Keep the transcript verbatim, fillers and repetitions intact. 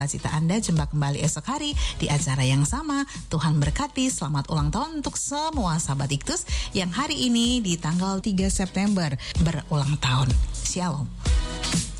Cita Anda jumpa kembali esok hari di acara yang sama. Tuhan berkati. Selamat ulang tahun untuk semua sahabat Iktus yang hari ini di tanggal tiga September berulang tahun. Shalom.